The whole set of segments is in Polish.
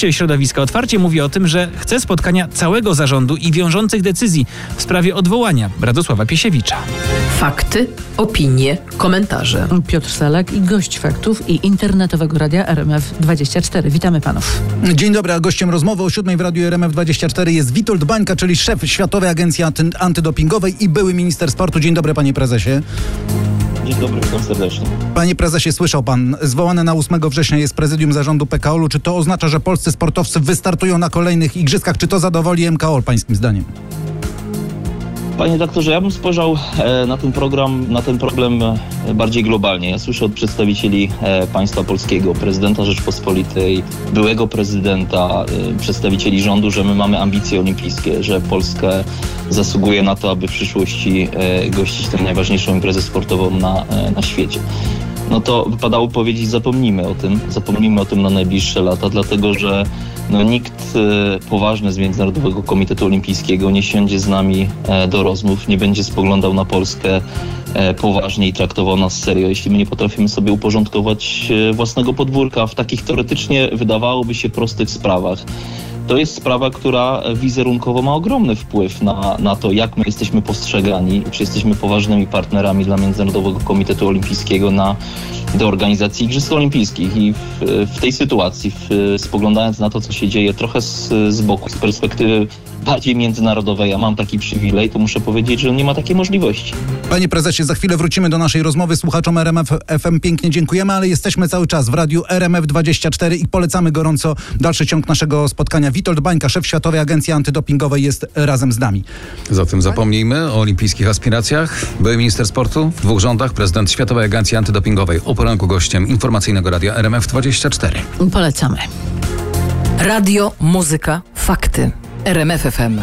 Przedstawiciel środowiska otwarcie mówi o tym, że chce spotkania całego zarządu i wiążących decyzji w sprawie odwołania Radosława Piesiewicza. Fakty, opinie, komentarze. Piotr Salak i gość Faktów i internetowego radia RMF24. Witamy panów. Dzień dobry, a gościem rozmowy o 7 w radiu RMF24 jest Witold Bańka, czyli szef Światowej Agencji Antydopingowej i były minister sportu. Dzień dobry, panie prezesie. Dzień dobry, witam serdecznie. Panie prezesie, słyszał pan, zwołane na 8 września jest prezydium zarządu PKOL-u. Czy to oznacza, że polscy sportowcy wystartują na kolejnych igrzyskach? Czy to zadowoli MKOL, pańskim zdaniem? Panie doktorze, ja bym spojrzał na ten problem bardziej globalnie. Ja słyszę od przedstawicieli państwa polskiego, prezydenta Rzeczpospolitej, byłego prezydenta, przedstawicieli rządu, że my mamy ambicje olimpijskie, że Polska zasługuje na to, aby w przyszłości gościć tę najważniejszą imprezę sportową na świecie. No to wypadało powiedzieć, zapomnijmy o tym na najbliższe lata, dlatego że nikt poważny z Międzynarodowego Komitetu Olimpijskiego nie siądzie z nami do rozmów, nie będzie spoglądał na Polskę poważnie i traktował nas serio, jeśli my nie potrafimy sobie uporządkować własnego podwórka w takich teoretycznie wydawałoby się prostych sprawach. To jest sprawa, która wizerunkowo ma ogromny wpływ na to, jak my jesteśmy postrzegani, czy jesteśmy poważnymi partnerami dla Międzynarodowego Komitetu Olimpijskiego do organizacji Igrzysk Olimpijskich. I w tej sytuacji, spoglądając na to, co się dzieje trochę z boku, z perspektywy bardziej międzynarodowej, ja mam taki przywilej, to muszę powiedzieć, że nie ma takiej możliwości. Panie prezesie, za chwilę wrócimy do naszej rozmowy. Słuchaczom RMF FM pięknie dziękujemy, ale jesteśmy cały czas w radiu RMF24 i polecamy gorąco dalszy ciąg naszego spotkania. Witold Bańka, szef Światowej Agencji Antydopingowej, jest razem z nami. Zatem zapomnijmy o olimpijskich aspiracjach. Były minister sportu w 2 rządach, prezydent Światowej Agencji Antydopingowej. O poranku gościem informacyjnego radia RMF24. Polecamy. Radio, muzyka, fakty. RMF FM.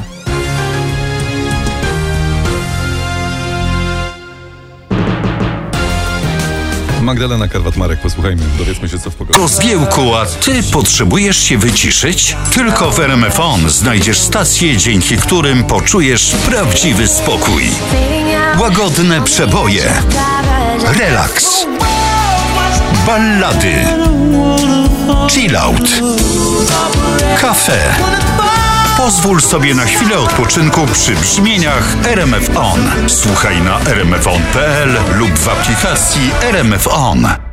Magdalena Karwat-Marek, posłuchajmy, dowiedzmy się, co w pogodzie. Po zgiełku, a ty potrzebujesz się wyciszyć? Tylko w RMF On znajdziesz stacje, dzięki którym poczujesz prawdziwy spokój. Łagodne przeboje, relaks, ballady, chillout, kafe. Pozwól sobie na chwilę odpoczynku przy brzmieniach RMF On. Słuchaj na rmfon.pl lub w aplikacji RMF On.